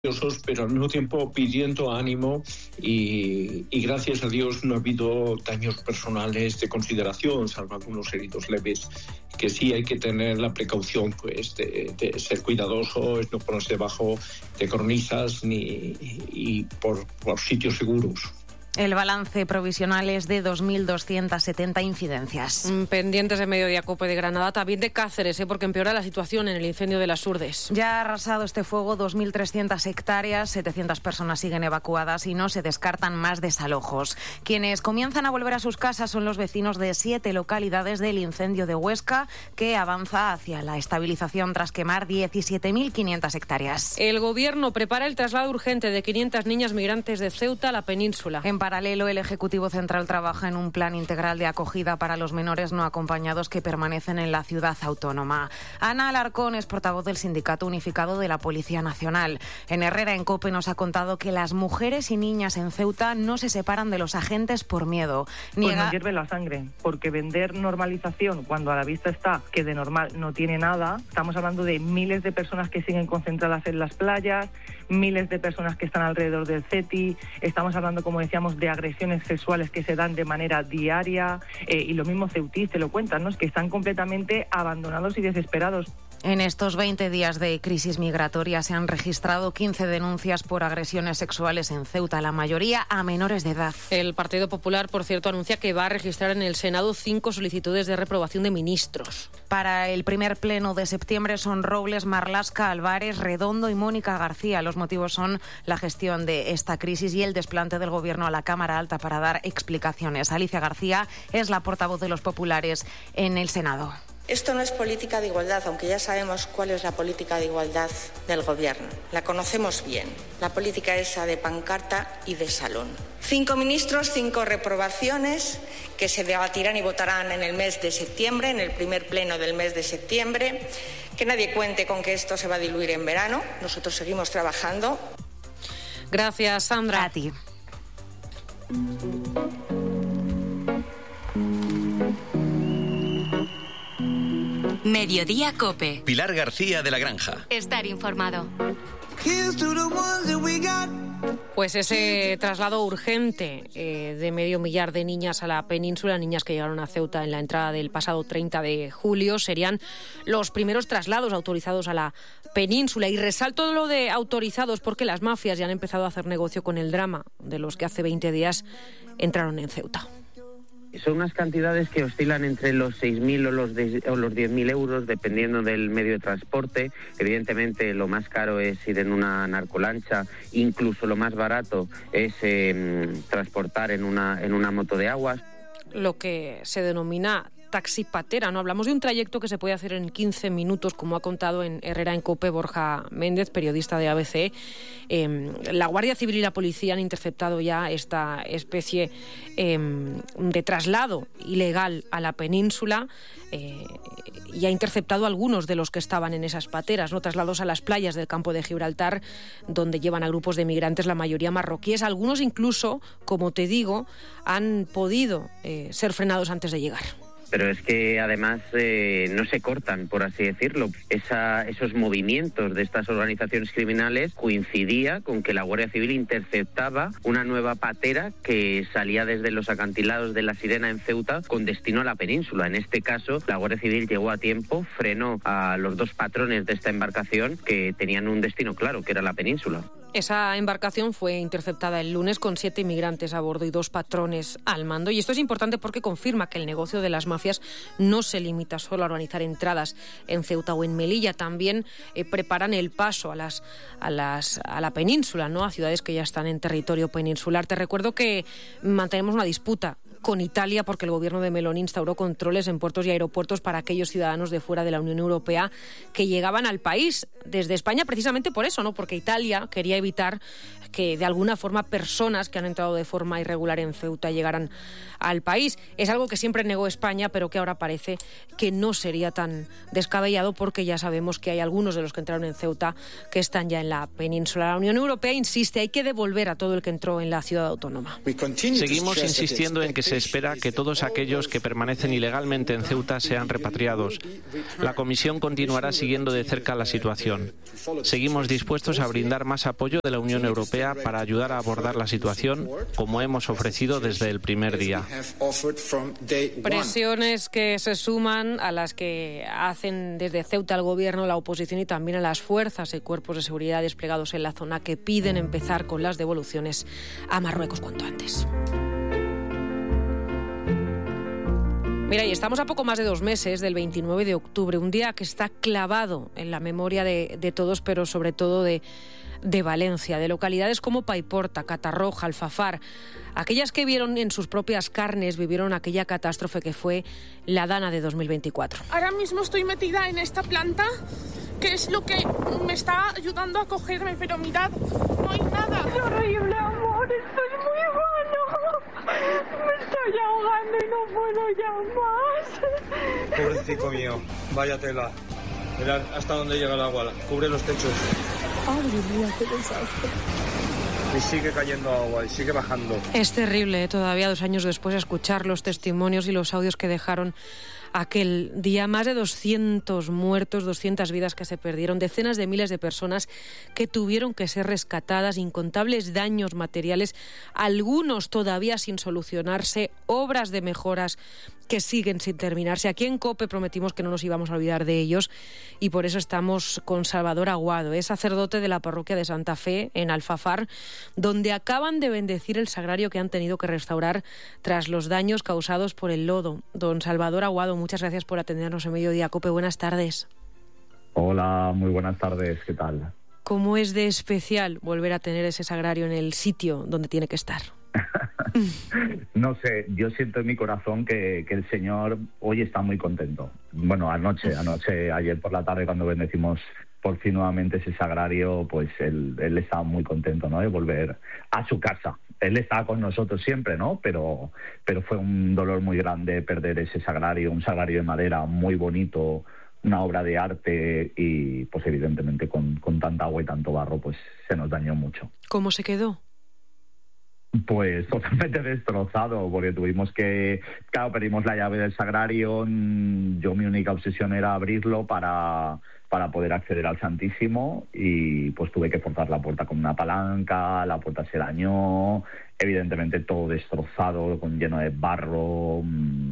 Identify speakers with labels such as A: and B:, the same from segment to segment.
A: pero al mismo tiempo pidiendo ánimo y gracias a Dios no ha habido daños personales de consideración, salvo algunos heridos leves, que sí hay que tener la precaución pues de ser cuidadoso, no ponerse debajo de cornisas y por sitios seguros.
B: El balance provisional es de 2.270 incidencias.
C: Pendientes de Mediodía Cope de Granada, también de Cáceres, porque empeora la situación en el incendio de las Urdes.
B: Ya ha arrasado este fuego 2.300 hectáreas, 700 personas siguen evacuadas y no se descartan más desalojos. Quienes comienzan a volver a sus casas son los vecinos de 7 localidades del incendio de Huesca, que avanza hacia la estabilización tras quemar 17.500 hectáreas.
C: El Gobierno prepara el traslado urgente de 500 niñas migrantes de Ceuta a la península.
B: En paralelo, el Ejecutivo Central trabaja en un plan integral de acogida para los menores no acompañados que permanecen en la ciudad autónoma. Ana Alarcón es portavoz del Sindicato Unificado de la Policía Nacional. En Herrera en COPE nos ha contado que las mujeres y niñas en Ceuta no se separan de los agentes por miedo.
D: Pues nos hierve la sangre, porque vender normalización cuando a la vista está que de normal no tiene nada. Estamos hablando de miles de personas que siguen concentradas en las playas, miles de personas que están alrededor del CETI. Estamos hablando, como decíamos, de agresiones sexuales que se dan de manera diaria, y lo mismo ceutís te lo cuentan, ¿no? Es que están completamente abandonados y desesperados.
B: En estos 20 días de crisis migratoria se han registrado 15 denuncias por agresiones sexuales en Ceuta, la mayoría a menores de edad.
C: El Partido Popular, por cierto, anuncia que va a registrar en el Senado 5 solicitudes de reprobación de ministros.
B: Para el primer pleno de septiembre son Robles, Marlaska, Álvarez, Redondo y Mónica García. Los motivos son la gestión de esta crisis y el desplante del Gobierno a la Cámara Alta para dar explicaciones. Alicia García es la portavoz de los populares en el Senado.
E: Esto no es política de igualdad, aunque ya sabemos cuál es la política de igualdad del Gobierno. La conocemos bien. La política esa de pancarta y de salón. 5 ministros, 5 reprobaciones que se debatirán y votarán en el mes de septiembre, en el primer pleno del mes de septiembre. Que nadie cuente con que esto se va a diluir en verano. Nosotros seguimos trabajando.
C: Gracias, Sandra.
B: A ti.
F: Mediodía Cope.
G: Pilar García de la Granja.
F: Estar informado.
C: Pues ese traslado urgente de 500.000 de niñas a la península, niñas que llegaron a Ceuta en la entrada del pasado 30 de julio, serían los primeros traslados autorizados a la península. Y resalto lo de autorizados porque las mafias ya han empezado a hacer negocio con el drama de los que hace 20 días entraron en Ceuta.
H: Son unas cantidades que oscilan entre los 6.000 o los 10.000 euros, dependiendo del medio de transporte. Evidentemente, lo más caro es ir en una narcolancha, incluso lo más barato es transportar en una moto de aguas.
C: Lo que se denomina taxi patera, ¿no? Hablamos de un trayecto que se puede hacer en 15 minutos, como ha contado en Herrera en COPE Borja Méndez, periodista de ABC. La Guardia Civil y la policía han interceptado ya esta especie de traslado ilegal a la península y ha interceptado a algunos de los que estaban en esas pateras, ¿no? Traslados a las playas del campo de Gibraltar, donde llevan a grupos de migrantes, la mayoría marroquíes. Algunos incluso, como te digo, han podido ser frenados antes de llegar.
H: Pero es que además no se cortan, por así decirlo. Esos movimientos de estas organizaciones criminales coincidía con que la Guardia Civil interceptaba una nueva patera que salía desde los acantilados de La Sirena en Ceuta con destino a la península. En este caso, la Guardia Civil llegó a tiempo, frenó a los 2 patrones de esta embarcación que tenían un destino claro, que era la península.
C: Esa embarcación fue interceptada el lunes con 7 inmigrantes a bordo y 2 patrones al mando. Y esto es importante porque confirma que el negocio de las mafias no se limita solo a organizar entradas en Ceuta o en Melilla. También preparan el paso a la península, ¿no? A ciudades que ya están en territorio peninsular. Te recuerdo que mantenemos una disputa con Italia porque el gobierno de Meloni instauró controles en puertos y aeropuertos para aquellos ciudadanos de fuera de la Unión Europea que llegaban al país desde España, precisamente por eso, ¿no? Porque Italia quería evitar que de alguna forma personas que han entrado de forma irregular en Ceuta llegaran al país. Es algo que siempre negó España, pero que ahora parece que no sería tan descabellado porque ya sabemos que hay algunos de los que entraron en Ceuta que están ya en la península. La Unión Europea insiste, hay que devolver a todo el que entró en la ciudad autónoma.
G: Seguimos insistiendo en que
F: se espera que todos aquellos que permanecen ilegalmente en Ceuta sean repatriados. La Comisión continuará siguiendo de cerca la situación. Seguimos dispuestos a brindar más apoyo de la Unión Europea para ayudar a abordar la situación, como hemos ofrecido desde el primer día.
C: Presiones que se suman a las que hacen desde Ceuta el Gobierno, la oposición y también a las fuerzas y cuerpos de seguridad desplegados en la zona, que piden empezar con las devoluciones a Marruecos cuanto antes. Mira, y estamos a poco más de 2 meses del 29 de octubre, un día que está clavado en la memoria de todos, pero sobre todo de Valencia, de localidades como Paiporta, Catarroja, Alfafar, aquellas que vieron en sus propias carnes, vivieron aquella catástrofe que fue la Dana de 2024.
G: Ahora mismo estoy metida en esta planta, que es lo que me está ayudando a cogerme, pero mirad, no hay nada.
I: Es horrible, amor, esto es muy malo. Me estoy ahogando y no puedo ya más.
J: Pobrecito mío, vaya tela. Mirad hasta dónde llega el agua, cubre los techos.
I: Madre mía, qué desastre.
J: Y sigue cayendo agua, y sigue bajando.
C: Es terrible, todavía 2 años después, escuchar los testimonios y los audios que dejaron aquel día. Más de 200 muertos, 200 vidas que se perdieron, decenas de miles de personas que tuvieron que ser rescatadas, incontables daños materiales, algunos todavía sin solucionarse, obras de mejoras que siguen sin terminarse. Aquí en COPE prometimos que no nos íbamos a olvidar de ellos y por eso estamos con Salvador Aguado, es sacerdote de la parroquia de Santa Fe en Alfafar, donde acaban de bendecir el sagrario que han tenido que restaurar tras los daños causados por el lodo. Don Salvador Aguado, muchas gracias por atendernos en Mediodía COPE. Buenas tardes.
K: Hola, muy buenas tardes. ¿Qué tal?
C: ¿Cómo es de especial volver a tener ese sagrario en el sitio donde tiene que estar?
K: No sé, yo siento en mi corazón que el Señor hoy está muy contento. Bueno, anoche, ayer por la tarde, cuando bendecimos por fin nuevamente ese sagrario, pues él estaba muy contento, ¿no?, de volver a su casa. Él estaba con nosotros siempre, ¿no? Pero fue un dolor muy grande perder ese sagrario, un sagrario de madera muy bonito, una obra de arte, y pues evidentemente con tanta agua y tanto barro, pues se nos dañó mucho.
C: ¿Cómo se quedó?
K: Pues totalmente destrozado, porque tuvimos que... Claro, perdimos la llave del sagrario. Yo, mi única obsesión era abrirlo para poder acceder al Santísimo, y pues tuve que forzar la puerta con una palanca, la puerta se dañó, evidentemente todo destrozado, lleno de barro,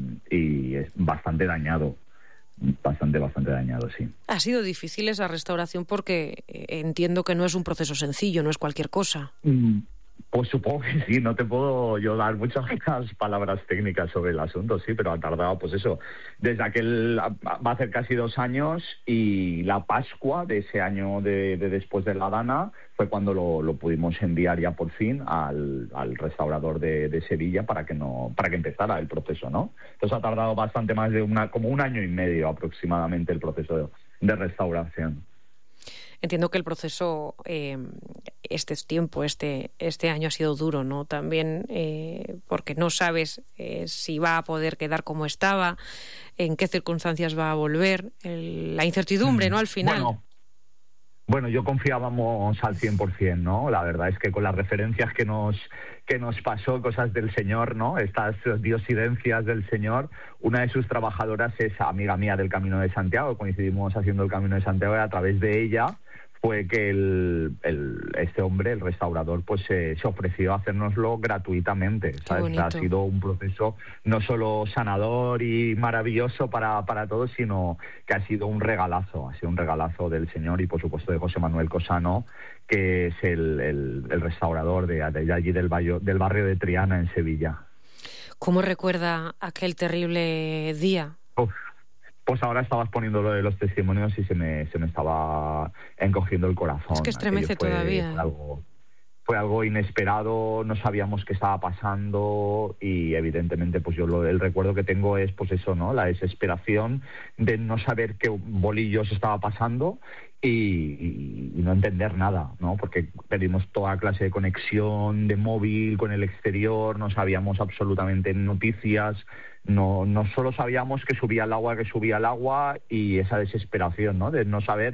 K: y es bastante dañado. Bastante dañado, sí.
C: Ha sido difícil esa restauración porque entiendo que no es un proceso sencillo, no es cualquier cosa.
K: Pues supongo que sí, no te puedo yo dar muchas palabras técnicas sobre el asunto, sí, pero ha tardado, pues eso, desde va a ser casi 2 años, y la Pascua de ese año de después de la Dana fue cuando lo pudimos enviar ya por fin al restaurador de Sevilla para que empezara el proceso, ¿no? Entonces ha tardado bastante más de como 1 año y medio aproximadamente el proceso de restauración.
C: Entiendo que el proceso, este año ha sido duro, ¿no? También porque no sabes si va a poder quedar como estaba, en qué circunstancias va a volver, la incertidumbre, ¿no? Al final.
K: Bueno, yo confiábamos al 100%, ¿no? La verdad es que con las referencias que nos pasó, cosas del Señor, ¿no? Estas diosidencias del Señor. Una de sus trabajadoras es amiga mía del Camino de Santiago, coincidimos haciendo el Camino de Santiago, y a través de ella fue que este hombre, el restaurador, pues se ofreció a hacérnoslo gratuitamente, ¿sabes? Ha sido un proceso no solo sanador y maravilloso para todos, sino que ha sido un regalazo del Señor, y por supuesto de José Manuel Cosano, que es el restaurador de allí del barrio de Triana, en Sevilla.
C: ¿Cómo recuerda aquel terrible día?
K: Pues ahora estabas poniendo lo de los testimonios y se me estaba encogiendo el corazón.
C: Es que estremece todavía.
K: Fue algo inesperado, no sabíamos qué estaba pasando, y evidentemente pues yo el recuerdo que tengo es pues eso, ¿no? La desesperación de no saber qué bolillos estaba pasando y no entender nada, ¿no? Porque perdimos toda clase de conexión de móvil con el exterior, no sabíamos absolutamente noticias. No solo sabíamos que subía el agua, y esa desesperación, ¿no?, de no saber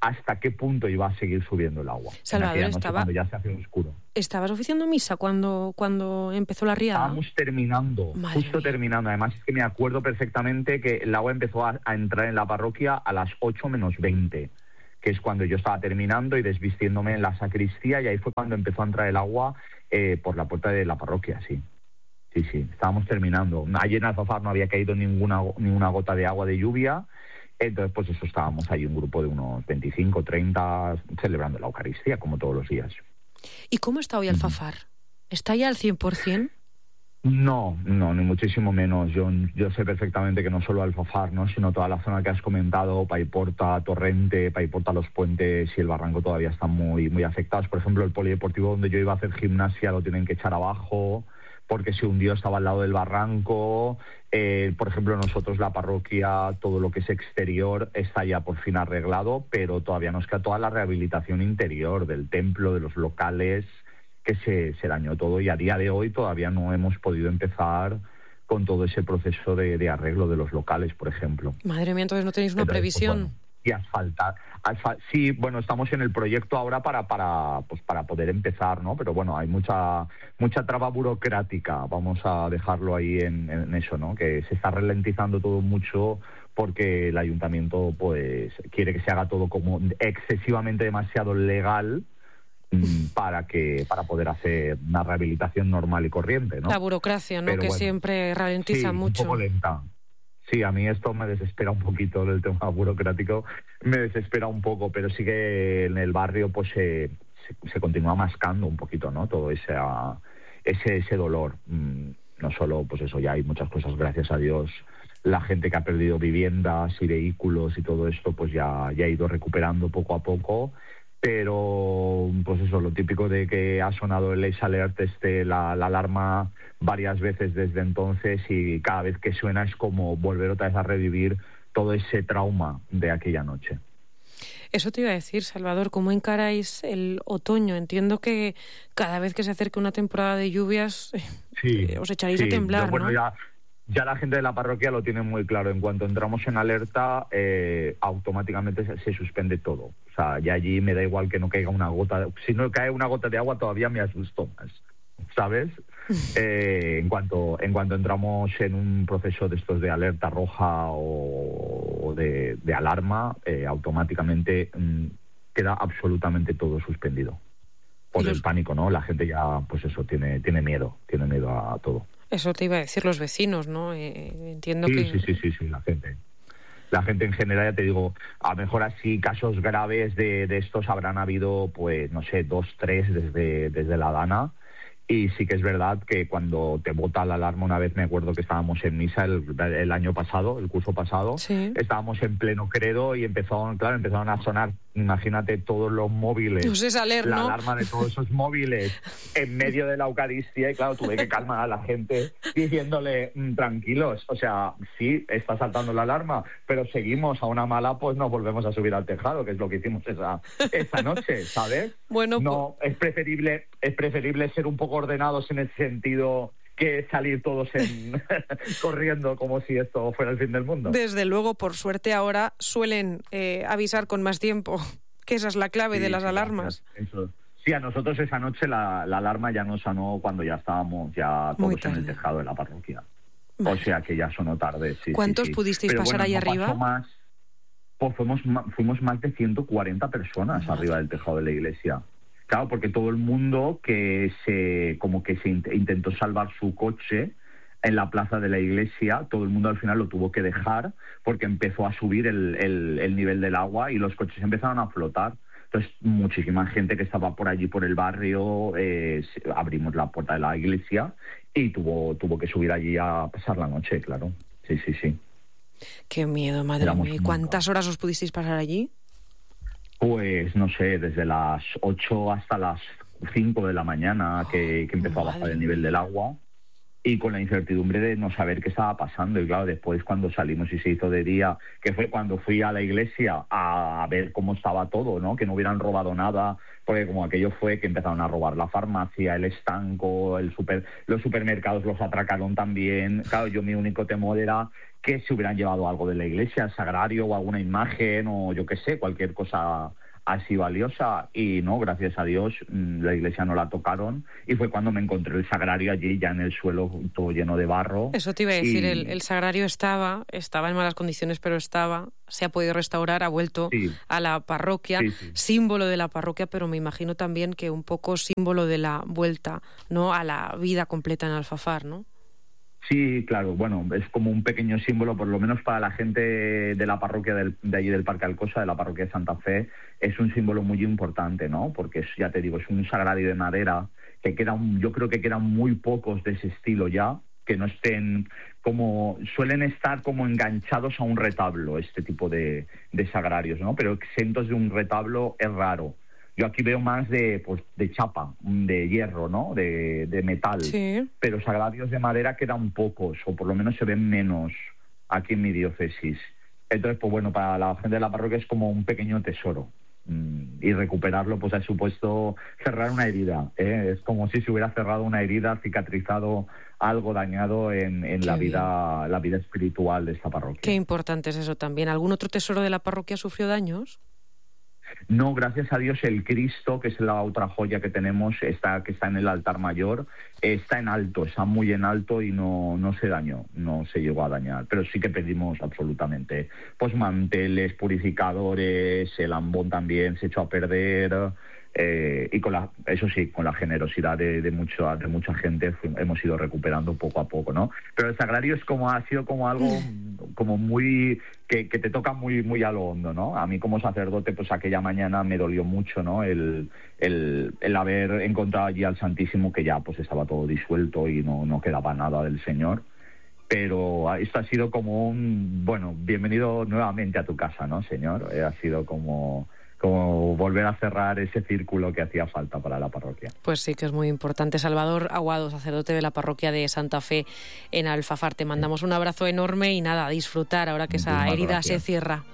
K: hasta qué punto iba a seguir subiendo el agua.
C: Salvador,
K: cuando ya se hacía oscuro.
C: ¿Estabas oficiando misa cuando empezó la riada?
K: Estábamos terminando, justo terminando. Además, es que me acuerdo perfectamente que el agua empezó a entrar en la parroquia a las 8 menos 20, que es cuando yo estaba terminando y desvistiéndome en la sacristía, y ahí fue cuando empezó a entrar el agua por la puerta de la parroquia, sí. Sí, estábamos terminando. Allí en Alfafar no había caído ninguna gota de agua de lluvia. Entonces, pues eso, estábamos ahí un grupo de unos 25, 30, celebrando la Eucaristía, como todos los días.
C: ¿Y cómo está hoy Alfafar? ¿Está ya al 100%?
K: No, ni muchísimo menos. Yo sé perfectamente que no solo Alfafar, ¿no?, sino toda la zona que has comentado, Paiporta, Torrente, Paiporta, Los Puentes y el Barranco todavía están muy, muy afectados. Por ejemplo, el polideportivo donde yo iba a hacer gimnasia lo tienen que echar abajo porque se hundió, estaba al lado del barranco. Por ejemplo, nosotros, la parroquia, todo lo que es exterior está ya por fin arreglado, pero todavía nos queda toda la rehabilitación interior del templo, de los locales, que se dañó todo, y a día de hoy todavía no hemos podido empezar con todo ese proceso de arreglo de los locales, por ejemplo.
C: Madre mía, entonces no tenéis una previsión.
K: Pues, bueno, y asfaltar. Sí, bueno, estamos en el proyecto ahora para poder empezar, ¿no? Pero bueno, hay mucha traba burocrática, vamos a dejarlo ahí en eso, ¿no? Que se está ralentizando todo mucho porque el ayuntamiento pues quiere que se haga todo como excesivamente demasiado legal para poder hacer una rehabilitación normal y corriente, ¿no?
C: La burocracia, ¿no? Pero que bueno, siempre ralentiza
K: Sí,
C: mucho.
K: un poco lenta. Sí, a mí esto me desespera un poquito, el tema burocrático me desespera un poco, pero sí que en el barrio pues se continúa mascando un poquito, ¿no? Todo ese dolor. No solo, pues eso, ya hay muchas cosas, gracias a Dios. La gente que ha perdido viviendas y vehículos y todo esto pues ya ha ido recuperando poco a poco. Pero, pues eso, lo típico de que ha sonado el Lace Alert, la alarma varias veces desde entonces, y cada vez que suena es como volver otra vez a revivir todo ese trauma de aquella noche.
C: Eso te iba a decir, Salvador, ¿cómo encaráis el otoño? Entiendo que cada vez que se acerque una temporada de lluvias os echaréis a temblar,
K: bueno,
C: ¿no?
K: Ya la gente de la parroquia lo tiene muy claro. En cuanto entramos en alerta, automáticamente se suspende todo. O sea, ya allí me da igual que no caiga una gota. Si no cae una gota de agua, todavía me asusto más, ¿sabes? En cuanto entramos en un proceso de estos de alerta roja o de alarma, automáticamente queda absolutamente todo suspendido. Por el pánico, ¿no? La gente ya, pues eso, tiene miedo a todo.
C: Eso te iba a decir, los vecinos, ¿no? Entiendo que...
K: Sí, la gente. La gente en general, ya te digo, a lo mejor así casos graves de estos habrán habido, pues, no sé, 2, 3 desde la Dana. Y sí que es verdad que cuando te bota la alarma, una vez me acuerdo que estábamos en misa el año pasado, el curso pasado, estábamos en pleno credo y empezaron a sonar, imagínate, todos los móviles, la alarma de todos esos móviles en medio de la Eucaristía, y claro, tuve que calmar a la gente diciéndole, tranquilos, o sea, sí, está saltando la alarma, pero seguimos, a una mala pues nos volvemos a subir al tejado, que es lo que hicimos esa noche, ¿sabes?
C: Bueno,
K: no, es preferible ser un poco ordenados en ese sentido que salir todos corriendo como si esto fuera el fin del mundo.
C: Desde luego, por suerte ahora suelen avisar con más tiempo, que esa es la clave de las alarmas.
K: Eso. Sí, a nosotros esa noche la alarma ya nos sonó cuando ya estábamos todos en el tejado de la parroquia. Vale. O sea que ya sonó tarde. Sí,
C: ¿Cuántos pudisteis pasar ahí arriba?
K: Pues fuimos más de 140 personas arriba del tejado de la iglesia. Claro, porque todo el mundo que se intentó salvar su coche en la plaza de la iglesia, todo el mundo al final lo tuvo que dejar porque empezó a subir el nivel del agua y los coches empezaron a flotar. Entonces, muchísima gente que estaba por allí, por el barrio, abrimos la puerta de la iglesia y tuvo que subir allí a pasar la noche, claro. Sí.
C: Qué miedo, madre mía. ¿Y cuántas horas os pudisteis pasar allí?
K: Pues no sé, desde las 8 hasta las 5 de la mañana que empezó a bajar el nivel del agua. y con la incertidumbre de no saber qué estaba pasando. Y claro, después cuando salimos y se hizo de día, que fue cuando fui a la iglesia a ver cómo estaba todo, ¿no? Que no hubieran robado nada, porque como aquello fue que empezaron a robar la farmacia, el estanco, los supermercados los atracaron también. Claro, yo mi único temor era que se hubieran llevado algo de la iglesia, el sagrario o alguna imagen o yo qué sé, cualquier cosa así valiosa, y no, gracias a Dios la iglesia no la tocaron, y fue cuando me encontré el sagrario allí ya en el suelo todo lleno de barro.
C: Eso te iba a decir, el sagrario estaba en malas condiciones, pero se ha podido restaurar, ha vuelto a la parroquia, símbolo de la parroquia, pero me imagino también que un poco símbolo de la vuelta, ¿no?, a la vida completa en Alfafar, ¿no?
K: Sí, claro, bueno, es como un pequeño símbolo, por lo menos para la gente de la parroquia de allí del Parque Alcosa, de la parroquia de Santa Fe, es un símbolo muy importante, ¿no? Porque ya te digo, es un sagrario de madera que yo creo que quedan muy pocos de ese estilo ya, que no estén suelen estar como enganchados a un retablo, este tipo de sagrarios, ¿no? Pero exentos de un retablo es raro. Yo aquí veo más de chapa, de hierro, ¿no? De metal. Sí. Pero sagrarios de madera quedan pocos, o por lo menos se ven menos aquí en mi diócesis. Entonces, pues bueno, para la gente de la parroquia es como un pequeño tesoro. Y recuperarlo, pues ha supuesto cerrar una herida. Es como si se hubiera cerrado una herida, cicatrizado algo dañado en la vida espiritual de esta parroquia.
C: Qué importante es eso también. ¿Algún otro tesoro de la parroquia sufrió daños?
K: No, gracias a Dios el Cristo, que es la otra joya que tenemos, que está en el altar mayor, está en alto, está muy en alto y no se dañó, no se llegó a dañar. Pero sí que pedimos absolutamente, pues manteles, purificadores, el ambón también se echó a perder, y con la generosidad de mucha gente hemos ido recuperando poco a poco, ¿no? Pero el sagrario ha sido como algo como muy que te toca muy muy a lo hondo, ¿no? A mí como sacerdote, pues aquella mañana me dolió mucho, ¿no? El haber encontrado allí al Santísimo, que ya pues estaba todo disuelto y no quedaba nada del Señor. Pero esto ha sido como bienvenido nuevamente a tu casa, ¿no, Señor? Ha sido como volver a cerrar ese círculo que hacía falta para la parroquia.
C: Pues sí, que es muy importante. Salvador Aguado, sacerdote de la parroquia de Santa Fe en Alfafar, te mandamos un abrazo enorme y nada, a disfrutar ahora que esa herida se cierra.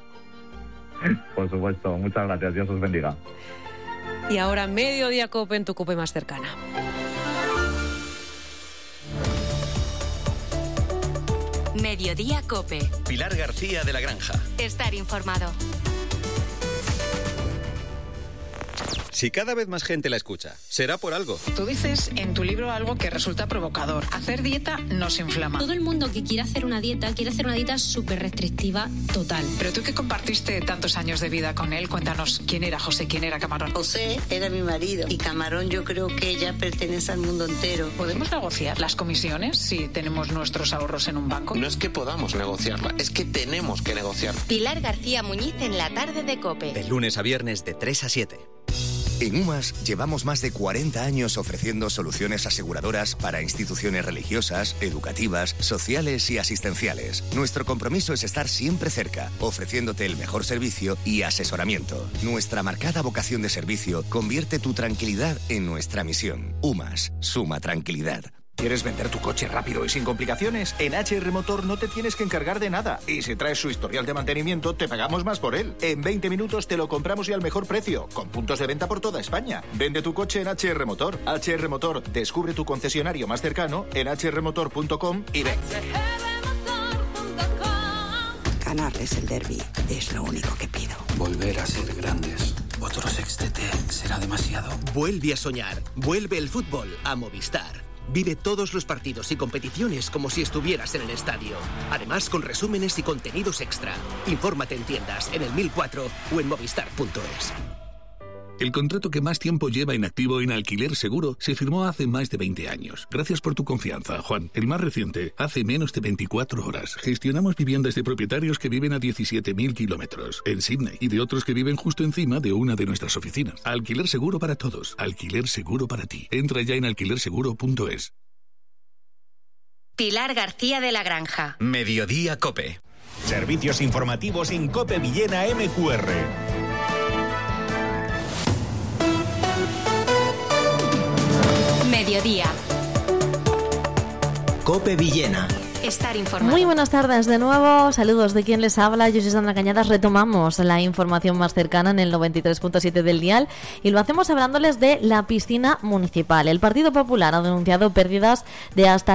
K: Por supuesto, muchas gracias, Dios os bendiga.
C: Y ahora Mediodía COPE en tu COPE más cercana.
L: Mediodía COPE.
M: Pilar García de la Granja.
L: Estar informado.
M: Si cada vez más gente la escucha, será por algo.
N: Tú dices en tu libro algo que resulta provocador. Hacer dieta nos inflama.
O: Todo el mundo que quiere hacer una dieta súper restrictiva total.
N: Pero tú que compartiste tantos años de vida con él, cuéntanos quién era José, quién era Camarón.
P: José era mi marido y Camarón yo creo que ella pertenece al mundo entero.
N: ¿Podemos negociar las comisiones si tenemos nuestros ahorros en un banco?
Q: No es que podamos negociarla, es que tenemos que negociar.
L: Pilar García Muñiz en la tarde de COPE.
M: De lunes a viernes de 3 a 7.
R: En UMAS llevamos más de 40 años ofreciendo soluciones aseguradoras para instituciones religiosas, educativas, sociales y asistenciales. Nuestro compromiso es estar siempre cerca, ofreciéndote el mejor servicio y asesoramiento. Nuestra marcada vocación de servicio convierte tu tranquilidad en nuestra misión. UMAS, suma tranquilidad.
S: ¿Quieres vender tu coche rápido y sin complicaciones? En HR Motor no te tienes que encargar de nada. Y si traes su historial de mantenimiento, te pagamos más por él. En 20 minutos te lo compramos y al mejor precio, con puntos de venta por toda España. Vende tu coche en HR Motor. HR Motor, descubre tu concesionario más cercano en hrmotor.com y ven.
T: Ganarles el derbi es lo único que pido.
U: Volver a ser grandes. Otro sextete será demasiado.
V: Vuelve a soñar. Vuelve el fútbol a Movistar. Vive todos los partidos y competiciones como si estuvieras en el estadio. Además, con resúmenes y contenidos extra. Infórmate en tiendas, en el 1004 o en movistar.es.
W: El contrato que más tiempo lleva inactivo en Alquiler Seguro se firmó hace más de 20 años. Gracias por tu confianza, Juan. El más reciente, hace menos de 24 horas. Gestionamos viviendas de propietarios que viven a 17.000 kilómetros en Sydney y de otros que viven justo encima de una de nuestras oficinas. Alquiler Seguro para todos. Alquiler Seguro para ti. Entra ya en alquilerseguro.es.
L: Pilar García de la Granja.
M: Mediodía COPE.
X: Servicios informativos en COPE Villena MQR.
L: Mediodía.
A: COPE Villena.
L: Estar informado.
B: Muy buenas tardes de nuevo, saludos de quien les habla, yo soy Sandra Cañadas. Retomamos la información más cercana en el 93.7 del dial y lo hacemos hablándoles de la piscina municipal. El Partido Popular ha denunciado pérdidas de hasta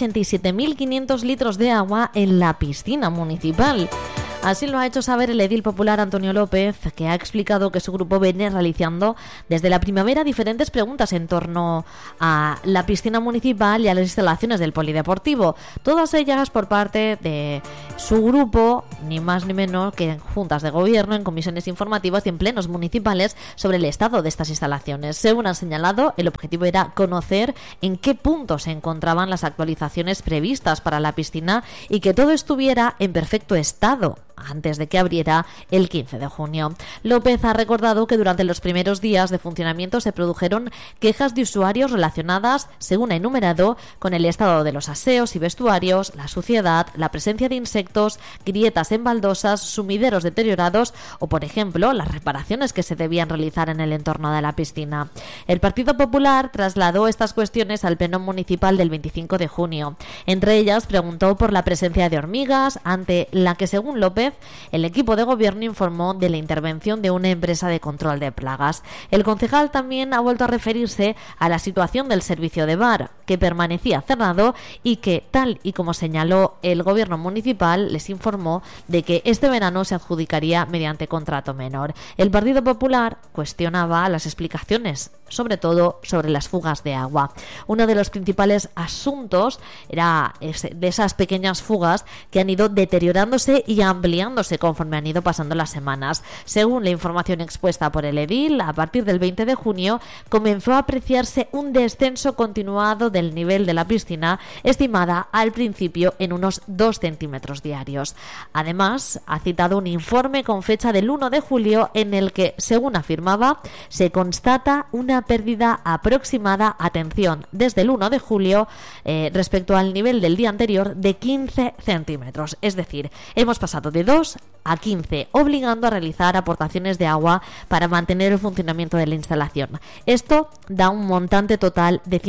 B: 187.500 litros de agua en la piscina municipal. Así lo ha hecho saber el edil popular Antonio López, que ha explicado que su grupo viene realizando desde la primavera diferentes preguntas en torno a la piscina municipal y a las instalaciones del polideportivo. Todas ellas por parte de su grupo, ni más ni menos que en juntas de gobierno, en comisiones informativas y en plenos municipales sobre el estado de estas instalaciones. Según han señalado, el objetivo era conocer en qué punto se encontraban las actualizaciones previstas para la piscina y que todo estuviera en perfecto estado antes de que abriera el 15 de junio. López ha recordado que durante los primeros días de funcionamiento se produjeron quejas de usuarios relacionadas, según ha enumerado, con el estado de los aseos y vestuarios, la suciedad, la presencia de insectos, grietas en baldosas, sumideros deteriorados o, por ejemplo, las reparaciones que se debían realizar en el entorno de la piscina. El Partido Popular trasladó estas cuestiones al Pleno Municipal del 25 de junio. Entre ellas, preguntó por la presencia de hormigas, ante la que, según López, el equipo de gobierno informó de la intervención de una empresa de control de plagas. El concejal también ha vuelto a referirse a la situación del servicio de bar, que permanecía cerrado y que, tal y como señaló el gobierno municipal, les informó de que este verano se adjudicaría mediante contrato menor. El Partido Popular cuestionaba las explicaciones, sobre todo sobre las fugas de agua. Uno de los principales asuntos era de esas pequeñas fugas que han ido deteriorándose y ampliándose conforme han ido pasando las semanas. Según la información expuesta por el edil, a partir del 20 de junio comenzó a apreciarse un descenso continuado del nivel de la piscina, estimada al principio en unos 2 centímetros diarios. Además, ha citado un informe con fecha del 1 de julio en el que, según afirmaba, se constata una pérdida aproximada, atención, desde el 1 de julio respecto al nivel del día anterior de 15 centímetros. Es decir, hemos pasado de 2 a 15, obligando a realizar aportaciones de agua para mantener el funcionamiento de la instalación. Esto da un montante total de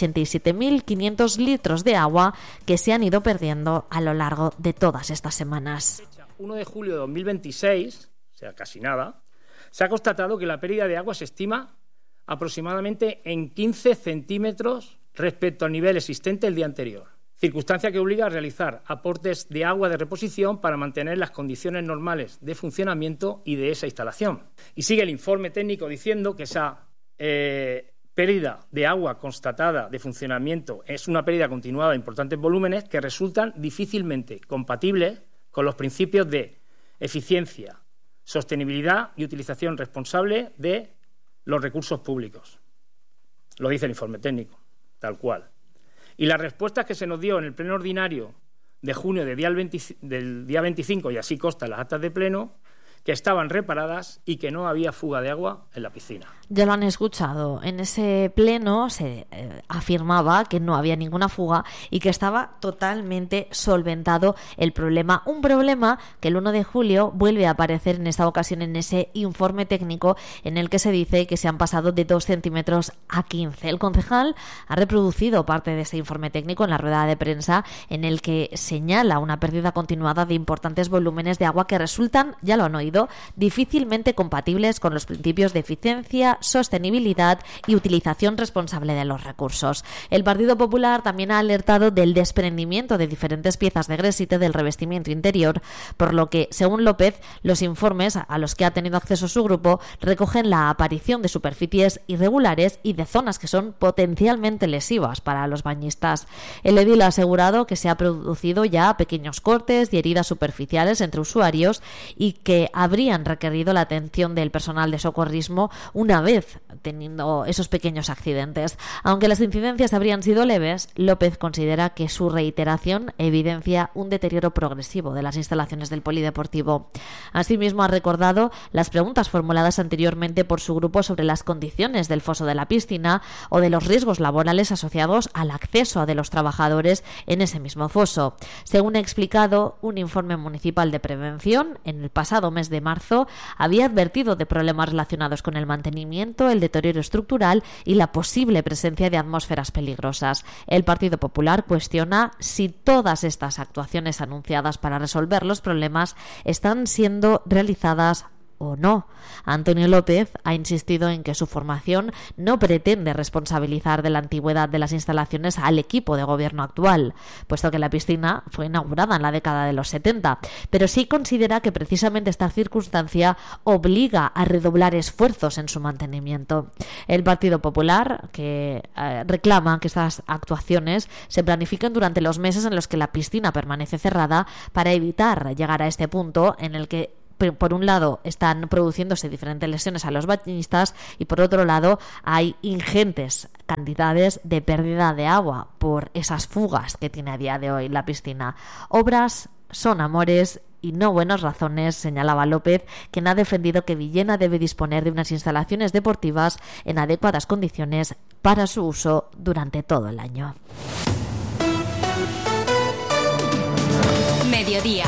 B: 187.500 litros de agua que se han ido perdiendo a lo largo de todas estas semanas.
D: 1 de julio de 2026, o sea, casi nada, se ha constatado que la pérdida de agua se estima aproximadamente en 15 centímetros respecto al nivel existente el día anterior. Circunstancia que obliga a realizar aportes de agua de reposición para mantener las condiciones normales de funcionamiento y de esa instalación. Y sigue el informe técnico diciendo que esa pérdida de agua constatada de funcionamiento es una pérdida continuada de importantes volúmenes que resultan difícilmente compatibles con los principios de eficiencia, sostenibilidad y utilización responsable de los recursos públicos. Lo dice el informe técnico, tal cual. Y las respuestas que se nos dio en el pleno ordinario de junio del día 25, y así constan las actas de pleno, que estaban reparadas y que no había fuga de agua en la piscina.
B: Ya lo han escuchado. En ese pleno se afirmaba que no había ninguna fuga y que estaba totalmente solventado el problema. Un problema que el 1 de julio vuelve a aparecer en esta ocasión en ese informe técnico en el que se dice que se han pasado de 2 centímetros a 15. El concejal ha reproducido parte de ese informe técnico en la rueda de prensa en el que señala una pérdida continuada de importantes volúmenes de agua que resultan, ya lo han oído, difícilmente compatibles con los principios de eficiencia, sostenibilidad y utilización responsable de los recursos. El Partido Popular también ha alertado del desprendimiento de diferentes piezas de gresite del revestimiento interior, por lo que, según López, los informes a los que ha tenido acceso su grupo recogen la aparición de superficies irregulares y de zonas que son potencialmente lesivas para los bañistas. El edil ha asegurado que se ha producido ya pequeños cortes y heridas superficiales entre usuarios y que habrían requerido la atención del personal de socorrismo una vez teniendo esos pequeños accidentes. Aunque las incidencias habrían sido leves, López considera que su reiteración evidencia un deterioro progresivo de las instalaciones del polideportivo. Asimismo, ha recordado las preguntas formuladas anteriormente por su grupo sobre las condiciones del foso de la piscina o de los riesgos laborales asociados al acceso de los trabajadores en ese mismo foso. Según ha explicado un informe municipal de prevención, en el pasado mes mes de marzo, había advertido de problemas relacionados con el mantenimiento, el deterioro estructural y la posible presencia de atmósferas peligrosas. El Partido Popular cuestiona si todas estas actuaciones anunciadas para resolver los problemas están siendo realizadas o no. Antonio López ha insistido en que su formación no pretende responsabilizar de la antigüedad de las instalaciones al equipo de gobierno actual, puesto que la piscina fue inaugurada en la década de los 70, pero sí considera que precisamente esta circunstancia obliga a redoblar esfuerzos en su mantenimiento. El Partido Popular reclama que estas actuaciones se planifiquen durante los meses en los que la piscina permanece cerrada para evitar llegar a este punto en el que por un lado están produciéndose diferentes lesiones a los bañistas y por otro lado hay ingentes cantidades de pérdida de agua por esas fugas que tiene a día de hoy la piscina. Obras son amores y no buenas razones, señalaba López, quien ha defendido que Villena debe disponer de unas instalaciones deportivas en adecuadas condiciones para su uso durante todo el año.
L: Mediodía.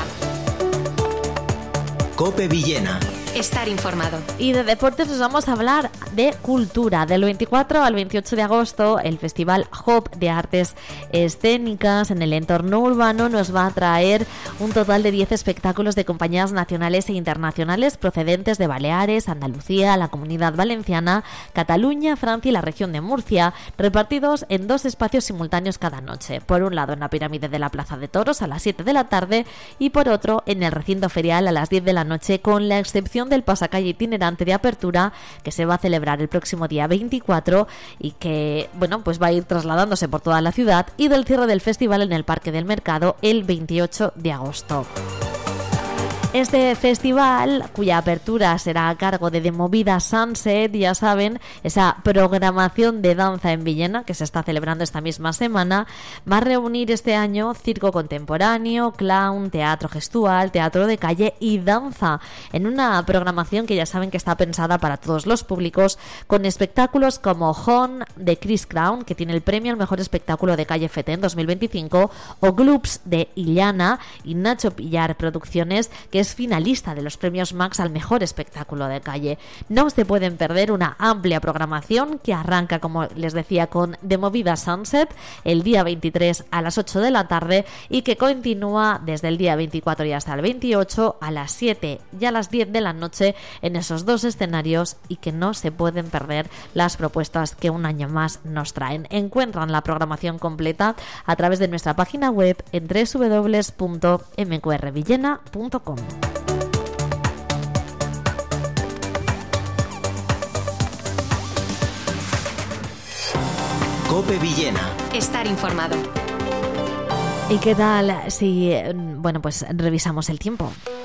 V: COPE Villena.
L: Estar informado.
B: Y de deportes nos vamos a hablar de cultura. Del 24 al 28 de agosto, el Festival Hop de Artes Escénicas en el entorno urbano nos va a traer un total de 10 espectáculos de compañías nacionales e internacionales procedentes de Baleares, Andalucía, la Comunidad Valenciana, Cataluña, Francia y la región de Murcia, repartidos en 2 espacios simultáneos cada noche. Por un lado en la pirámide de la Plaza de Toros a las 7 de la tarde y por otro en el recinto ferial a las 10 de la noche, con la excepción del pasacalle itinerante de apertura que se va a celebrar el próximo día 24 y que va a ir trasladándose por toda la ciudad, y del cierre del festival en el Parque del Mercado el 28 de agosto. Este festival, cuya apertura será a cargo de The Movida Sunset, ya saben, esa programación de danza en Villena que se está celebrando esta misma semana, va a reunir este año circo contemporáneo, clown, teatro gestual, teatro de calle y danza, en una programación que ya saben que está pensada para todos los públicos, con espectáculos como Hon de Chris Crown, que tiene el premio al mejor espectáculo de calle FT en 2025, o Gloops de Illana y Nacho Pillar Producciones, que es finalista de los premios Max al mejor espectáculo de calle. No se pueden perder una amplia programación que arranca, como les decía, con The Movida Sunset el día 23 a las 8 de la tarde y que continúa desde el día 24 y hasta el 28 a las 7 y a las 10 de la noche en esos 2 escenarios, y que no se pueden perder las propuestas que un año más nos traen. Encuentran la programación completa a través de nuestra página web en www.mqrvillena.com.
V: COPE Villena.
L: Estar informado.
B: ¿Y qué tal si revisamos el tiempo?